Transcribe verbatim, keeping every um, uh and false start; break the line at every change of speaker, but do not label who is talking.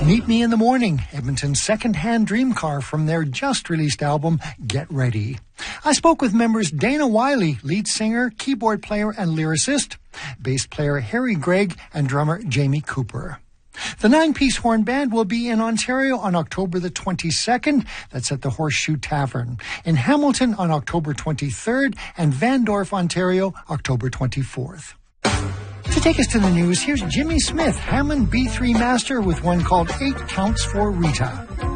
Meet Me in the Morning, Edmonton's second-hand dream car from their just-released album, Get Ready. I spoke with members Dana Wiley, lead singer, keyboard player, and lyricist, bass player Harry Gregg, and drummer Jamie Cooper. The nine-piece horn band will be in Ontario on October the twenty-second. That's at the Horseshoe Tavern. In Hamilton on October twenty-third, and Vandorf, Ontario, October twenty-fourth. To take us to the news, here's Jimmy Smith, Hammond B three Master, with one called Eight Counts for Rita.